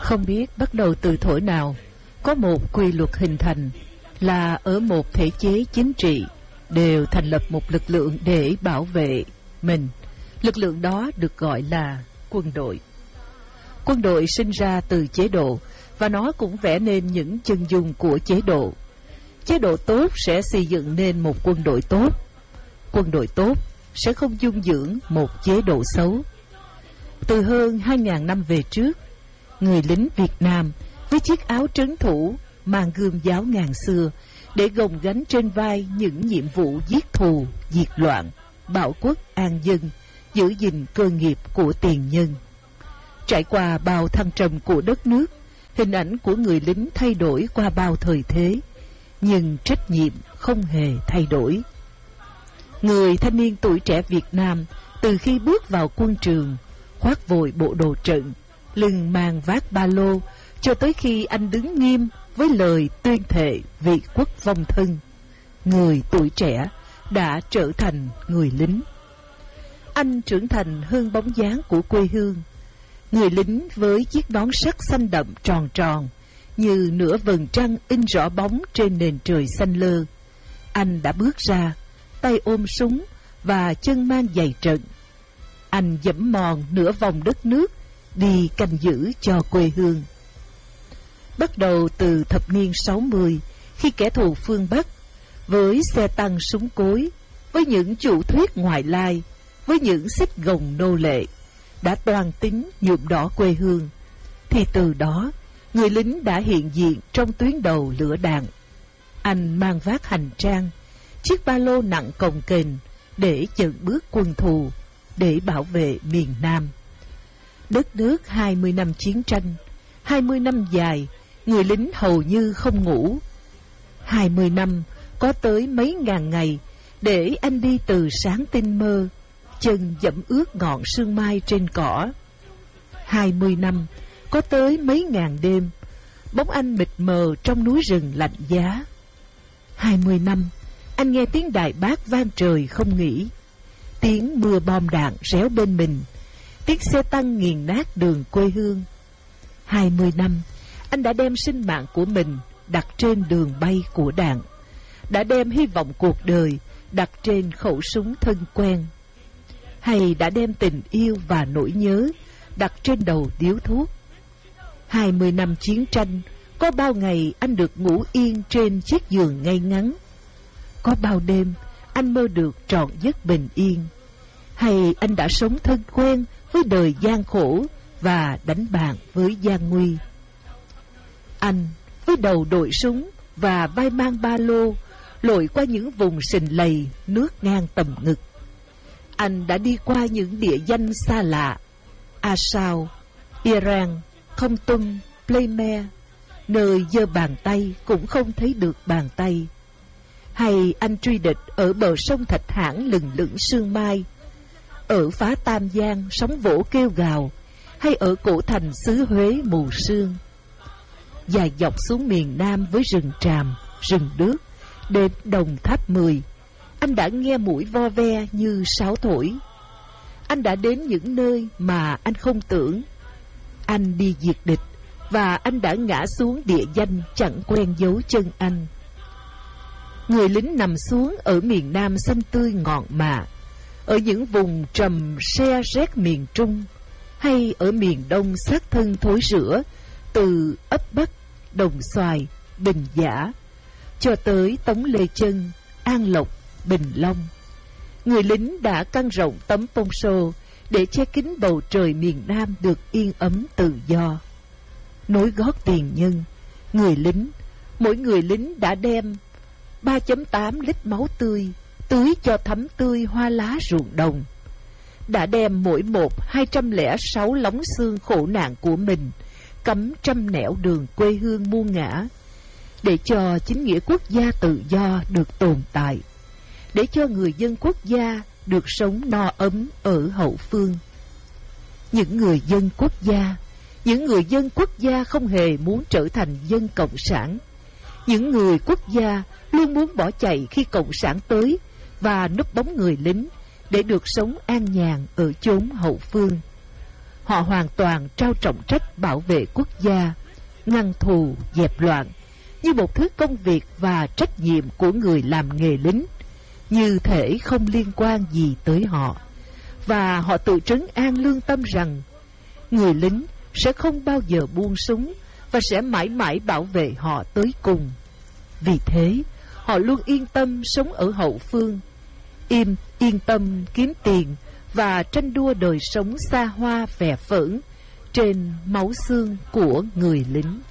Không biết bắt đầu từ thuở nào, có một quy luật hình thành là ở một thể chế chính trị đều thành lập một lực lượng để bảo vệ mình. Lực lượng đó được gọi là quân đội. Quân đội sinh ra từ chế độ và nó cũng vẽ nên những chân dung của chế độ. Chế độ tốt sẽ xây dựng nên một quân đội tốt. Quân đội tốt sẽ không dung dưỡng một chế độ xấu. Từ hơn 2.000 năm về trước, người lính Việt Nam với chiếc áo trấn thủ mang gươm giáo ngàn xưa để gồng gánh trên vai những nhiệm vụ giết thù, diệt loạn, bảo quốc an dân, giữ gìn cơ nghiệp của tiền nhân. Trải qua bao thăng trầm của đất nước, hình ảnh của người lính thay đổi qua bao thời thế, nhưng trách nhiệm không hề thay đổi. Người thanh niên tuổi trẻ Việt Nam từ khi bước vào quân trường, khoác vội bộ đồ trận, lưng mang vác ba lô, cho tới khi anh đứng nghiêm với lời tuyên thệ vì quốc vong thân, người tuổi trẻ đã trở thành người lính. Anh trưởng thành hơn bóng dáng của quê hương. Người lính với chiếc nón sắt xanh đậm tròn tròn, như nửa vầng trăng in rõ bóng trên nền trời xanh lơ. Anh đã bước ra, tay ôm súng và chân mang giày trận. Anh dẫm mòn nửa vòng đất nước, đi canh giữ cho quê hương. Bắt đầu từ thập niên 60, khi kẻ thù phương Bắc, với xe tăng súng cối, với những chủ thuyết ngoại lai, với những xích gồng nô lệ, đã toan tính nhuộm đỏ quê hương, thì từ đó, người lính đã hiện diện trong tuyến đầu lửa đạn. Anh mang vác hành trang, chiếc ba lô nặng cồng kềnh để chặn bước quân thù, để bảo vệ miền Nam. Đất nước 20 năm chiến tranh, 20 năm dài, người lính hầu như không ngủ. 20 năm có tới mấy ngàn ngày để anh đi từ sáng tinh mơ, chân dẫm ướt ngọn sương mai trên cỏ. 20 năm có tới mấy ngàn đêm, bóng anh mịt mờ trong núi rừng lạnh giá. 20 năm anh nghe tiếng đại bác vang trời không nghỉ, tiếng mưa bom đạn réo bên mình, tiếng xe tăng nghiền nát đường quê hương. 20 năm anh đã đem sinh mạng của mình đặt trên đường bay của đạn, đã đem hy vọng cuộc đời đặt trên khẩu súng thân quen, hay đã đem tình yêu và nỗi nhớ đặt trên đầu điếu thuốc. 20 năm chiến tranh, có bao ngày anh được ngủ yên trên chiếc giường ngay ngắn, có bao đêm anh mơ được trọn giấc bình yên, hay anh đã sống thân quen với đời gian khổ và đánh bạn với gian nguy. Anh với đầu đội súng và vai mang ba lô, lội qua những vùng sình lầy nước ngang tầm ngực. Anh đã đi qua những địa danh xa lạ, Asao, Iran, Không Tum, Playmer, nơi giơ bàn tay cũng không thấy được bàn tay. Hay anh truy địch ở bờ sông Thạch Hãn lừng lững sương mai, ở phá Tam Giang sóng vỗ kêu gào, hay ở cổ thành xứ Huế mù sương. Dài dọc xuống miền Nam với rừng tràm, rừng đước, đến Đồng Tháp 10, anh đã nghe mũi vo ve như sáo thổi. Anh đã đến những nơi mà anh không tưởng. Anh đi diệt địch, và anh đã ngã xuống địa danh chẳng quen dấu chân anh. Người lính nằm xuống ở miền Nam xanh tươi ngọn mạ, ở những vùng trầm se rét miền Trung, hay ở miền Đông xác thân thối rữa, từ ấp Bắc, Đồng Xoài, Bình Giả, cho tới Tống Lê Chân, An Lộc, Bình Long. Người lính đã căng rộng tấm poncho để che kín bầu trời miền Nam được yên ấm tự do. Nối gót tiền nhân, mỗi người lính đã đem 3.8 lít máu tươi tưới cho thấm tươi hoa lá ruộng đồng, đã đem mỗi một 206 lóng xương khổ nạn của mình cắm trăm nẻo đường quê hương muôn ngã, để cho chính nghĩa quốc gia tự do được tồn tại, để cho người dân quốc gia được sống no ấm ở hậu phương. Những người dân quốc gia không hề muốn trở thành dân cộng sản. Những người quốc gia luôn muốn bỏ chạy khi cộng sản tới và núp bóng người lính để được sống an nhàn ở chốn hậu phương. Họ hoàn toàn trao trọng trách bảo vệ quốc gia, ngăn thù, dẹp loạn, như một thứ công việc và trách nhiệm của người làm nghề lính, như thể không liên quan gì tới họ. Và họ tự trấn an lương tâm rằng người lính sẽ không bao giờ buông súng và sẽ mãi mãi bảo vệ họ tới cùng. Vì thế, họ luôn yên tâm sống ở hậu phương, yên tâm kiếm tiền và tranh đua đời sống xa hoa vẻ phỡn trên máu xương của người lính.